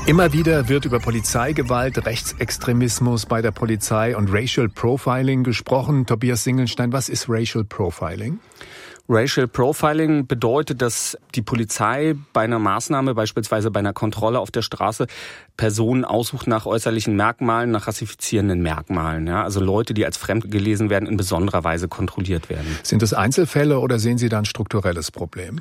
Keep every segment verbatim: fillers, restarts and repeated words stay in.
Immer wieder wird über Polizeigewalt, Rechtsextremismus bei der Polizei und Racial Profiling gesprochen. Tobias Singelstein, was ist Racial Profiling? Racial Profiling bedeutet, dass die Polizei bei einer Maßnahme, beispielsweise bei einer Kontrolle auf der Straße, Personen aussucht nach äußerlichen Merkmalen, nach rassifizierenden Merkmalen. Ja, also Leute, die als fremd gelesen werden, in besonderer Weise kontrolliert werden. Sind das Einzelfälle oder sehen Sie da ein strukturelles Problem?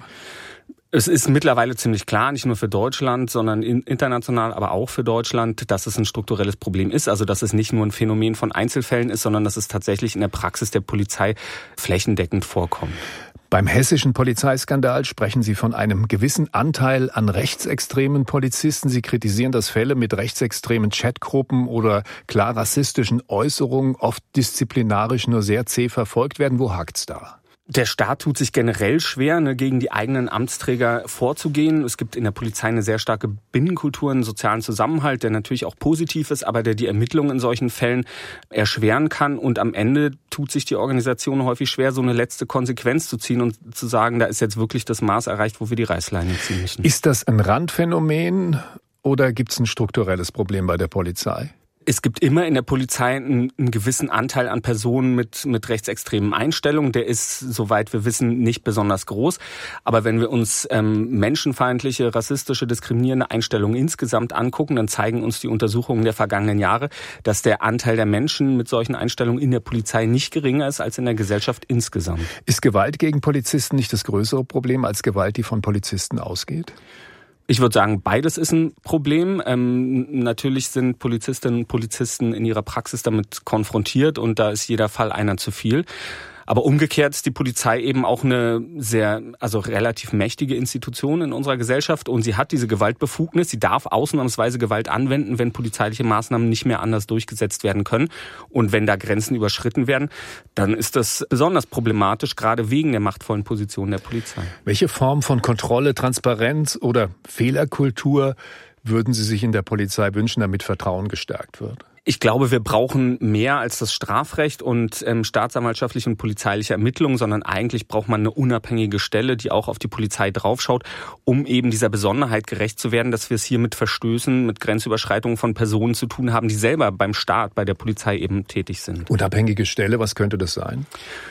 Es ist mittlerweile ziemlich klar, nicht nur für Deutschland, sondern international, aber auch für Deutschland, dass es ein strukturelles Problem ist. Also dass es nicht nur ein Phänomen von Einzelfällen ist, sondern dass es tatsächlich in der Praxis der Polizei flächendeckend vorkommt. Beim hessischen Polizeiskandal sprechen Sie von einem gewissen Anteil an rechtsextremen Polizisten. Sie kritisieren, dass Fälle mit rechtsextremen Chatgruppen oder klar rassistischen Äußerungen oft disziplinarisch nur sehr zäh verfolgt werden. Wo hakt's da? Der Staat tut sich generell schwer, ne, gegen die eigenen Amtsträger vorzugehen. Es gibt in der Polizei eine sehr starke Binnenkultur, einen sozialen Zusammenhalt, der natürlich auch positiv ist, aber der die Ermittlungen in solchen Fällen erschweren kann. Und am Ende tut sich die Organisation häufig schwer, so eine letzte Konsequenz zu ziehen und zu sagen, da ist jetzt wirklich das Maß erreicht, wo wir die Reißleine ziehen müssen. Ist das ein Randphänomen oder gibt es ein strukturelles Problem bei der Polizei? Es gibt immer in der Polizei einen, einen gewissen Anteil an Personen mit, mit rechtsextremen Einstellungen. Der ist, soweit wir wissen, nicht besonders groß. Aber wenn wir uns ähm, menschenfeindliche, rassistische, diskriminierende Einstellungen insgesamt angucken, dann zeigen uns die Untersuchungen der vergangenen Jahre, dass der Anteil der Menschen mit solchen Einstellungen in der Polizei nicht geringer ist als in der Gesellschaft insgesamt. Ist Gewalt gegen Polizisten nicht das größere Problem als Gewalt, die von Polizisten ausgeht? Ich würde sagen, beides ist ein Problem. Ähm, natürlich sind Polizistinnen und Polizisten in ihrer Praxis damit konfrontiert und da ist jeder Fall einer zu viel. Aber umgekehrt ist die Polizei eben auch eine sehr, also relativ mächtige Institution in unserer Gesellschaft und sie hat diese Gewaltbefugnis. Sie darf ausnahmsweise Gewalt anwenden, wenn polizeiliche Maßnahmen nicht mehr anders durchgesetzt werden können. Und wenn da Grenzen überschritten werden, dann ist das besonders problematisch, gerade wegen der machtvollen Position der Polizei. Welche Form von Kontrolle, Transparenz oder Fehlerkultur würden Sie sich in der Polizei wünschen, damit Vertrauen gestärkt wird? Ich glaube, wir brauchen mehr als das Strafrecht und ähm, staatsanwaltschaftliche und polizeiliche Ermittlungen, sondern eigentlich braucht man eine unabhängige Stelle, die auch auf die Polizei draufschaut, um eben dieser Besonderheit gerecht zu werden, dass wir es hier mit Verstößen, mit Grenzüberschreitungen von Personen zu tun haben, die selber beim Staat, bei der Polizei eben tätig sind. Unabhängige Stelle, was könnte das sein?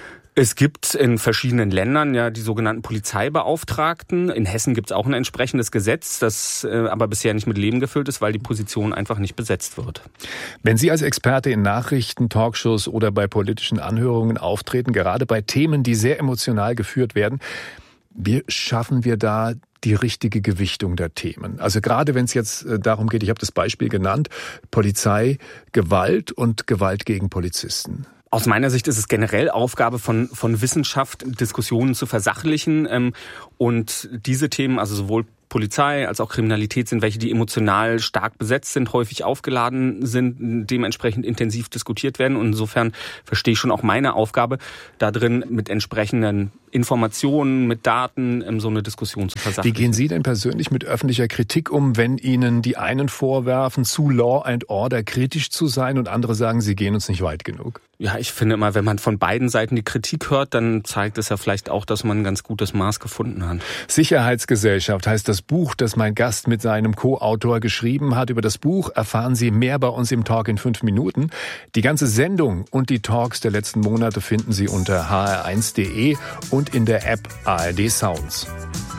Es gibt in verschiedenen Ländern ja die sogenannten Polizeibeauftragten. In Hessen gibt es auch ein entsprechendes Gesetz, das äh, aber bisher nicht mit Leben gefüllt ist, weil die Position einfach nicht besetzt wird. Wenn Sie als Experte in Nachrichten, Talkshows oder bei politischen Anhörungen auftreten, gerade bei Themen, die sehr emotional geführt werden, wie schaffen wir da die richtige Gewichtung der Themen? Also gerade wenn es jetzt darum geht, ich habe das Beispiel genannt, Polizei, Gewalt und Gewalt gegen Polizisten. Aus meiner Sicht ist es generell Aufgabe von, von Wissenschaft, Diskussionen zu versachlichen. Ähm, und diese Themen, also sowohl Polizei als auch Kriminalität, sind welche, die emotional stark besetzt sind, häufig aufgeladen sind, dementsprechend intensiv diskutiert werden. Und insofern verstehe ich schon auch meine Aufgabe, da drin mit entsprechenden Informationen, mit Daten so eine Diskussion zu versachlichen. Wie gehen Sie denn persönlich mit öffentlicher Kritik um, wenn Ihnen die einen vorwerfen, zu Law and Order kritisch zu sein und andere sagen, Sie gehen uns nicht weit genug? Ja, ich finde immer, wenn man von beiden Seiten die Kritik hört, dann zeigt es ja vielleicht auch, dass man ein ganz gutes Maß gefunden hat. Sicherheitsgesellschaft heißt das Buch, das mein Gast mit seinem Co-Autor geschrieben hat. Über das Buch erfahren Sie mehr bei uns im Talk in fünf Minuten. Die ganze Sendung und die Talks der letzten Monate finden Sie unter h r eins punkt d e und in der App A R D Sounds.